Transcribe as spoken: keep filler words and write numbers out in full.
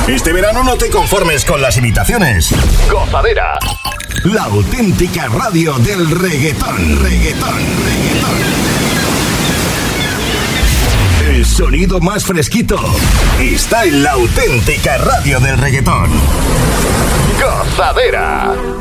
Este verano no te conformes con las imitaciones. Gozadera, la auténtica radio del reggaetón. Reggaetón, reggaetón. El sonido más fresquito está en la auténtica radio del reggaetón. Gozadera.